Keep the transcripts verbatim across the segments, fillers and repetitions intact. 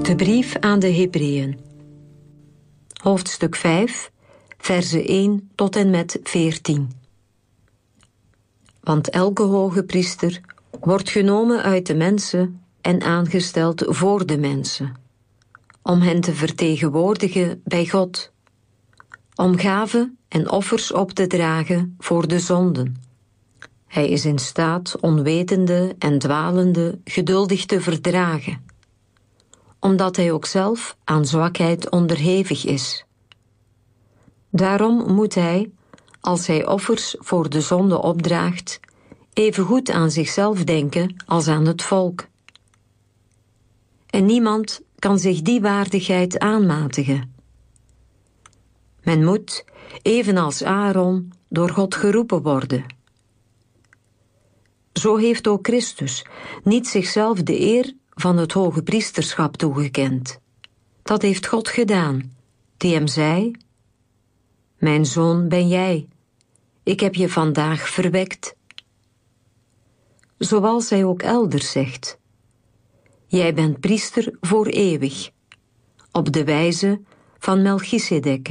De brief aan de Hebreeën. Hoofdstuk vijf, verzen één tot en met veertien. Want elke hoge priester wordt genomen uit de mensen en aangesteld voor de mensen, om hen te vertegenwoordigen bij God, om gaven en offers op te dragen voor de zonden. Hij is in staat onwetende en dwalende geduldig te verdragen, omdat hij ook zelf aan zwakheid onderhevig is. Daarom moet hij, als hij offers voor de zonde opdraagt, evengoed aan zichzelf denken als aan het volk. En niemand kan zich die waardigheid aanmatigen. Men moet, evenals Aaron, door God geroepen worden. Zo heeft ook Christus niet zichzelf de eer van het hoge priesterschap toegekend. Dat heeft God gedaan, die hem zei: Mijn zoon ben jij, ik heb je vandaag verwekt. Zoals hij ook elders zegt: Jij bent priester voor eeuwig, op de wijze van Melchisedek.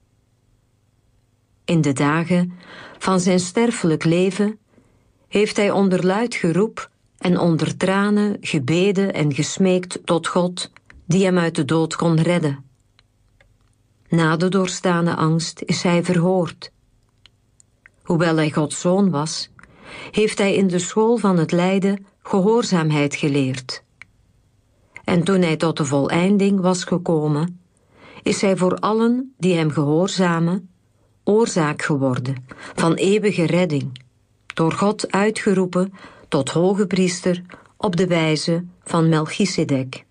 In de dagen van zijn sterfelijk leven heeft hij onder luid geroep en onder tranen gebeden en gesmeekt tot God, die hem uit de dood kon redden. Na de doorstane angst is hij verhoord. Hoewel hij Gods zoon was, heeft hij in de school van het lijden gehoorzaamheid geleerd. En toen hij tot de voleinding was gekomen, is hij voor allen die hem gehoorzamen oorzaak geworden van eeuwige redding, door God uitgeroepen tot hoge priester op de wijze van Melchisedek.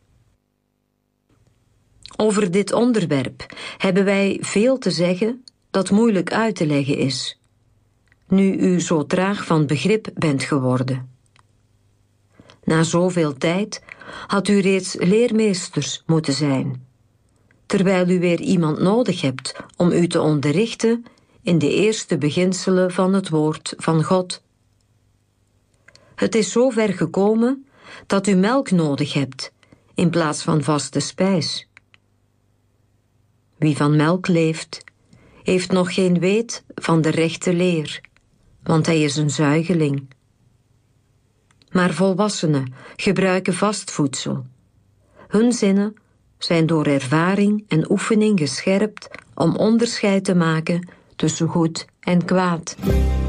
Over dit onderwerp hebben wij veel te zeggen dat moeilijk uit te leggen is, nu u zo traag van begrip bent geworden. Na zoveel tijd had u reeds leermeesters moeten zijn, terwijl u weer iemand nodig hebt om u te onderrichten in de eerste beginselen van het woord van God. Het is zo ver gekomen dat u melk nodig hebt in plaats van vaste spijs. Wie van melk leeft, heeft nog geen weet van de rechte leer, want hij is een zuigeling. Maar volwassenen gebruiken vast voedsel. Hun zinnen zijn door ervaring en oefening gescherpt om onderscheid te maken tussen goed en kwaad.